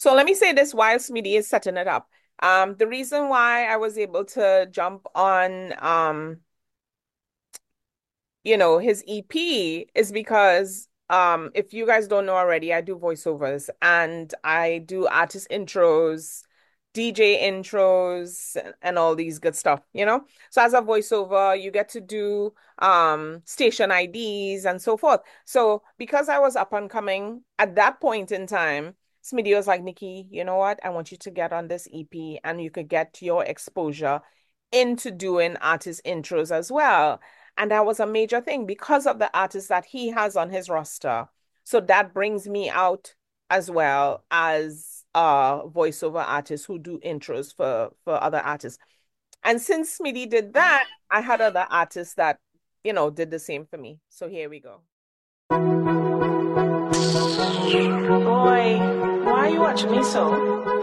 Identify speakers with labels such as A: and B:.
A: So let me say this while Smitty is setting it up. The reason why I was able to jump on his EP is because if you guys don't know already, I do voiceovers and I do artist intros, DJ intros, and all these good stuff. So as a voiceover, you get to do station IDs and so forth. So because I was up and coming at that point in time, Smitty was like, Nikki, you know what? I want you to get on this EP and you could get your exposure into doing artist intros as well. And that was a major thing because of the artists that he has on his roster. So that brings me out as well as voiceover artists who do intros for other artists. And since Smitty did that, I had other artists that, did the same for me. So here we go. Boy, why are you watching me so?